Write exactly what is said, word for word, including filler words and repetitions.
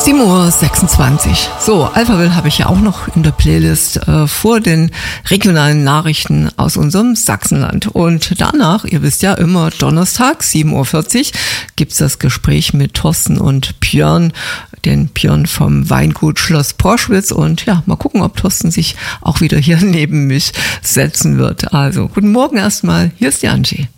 sieben Uhr sechsundzwanzig. So, Alphaville habe ich ja auch noch in der Playlist äh, vor den regionalen Nachrichten aus unserem Sachsenland. Und danach, ihr wisst ja immer, Donnerstag, sieben Uhr vierzig, gibt's das Gespräch mit Thorsten und Björn, den Björn vom Weingut Schloss Proschwitz. Und ja, mal gucken, ob Thorsten sich auch wieder hier neben mich setzen wird. Also, guten Morgen erstmal. Hier ist die Angie.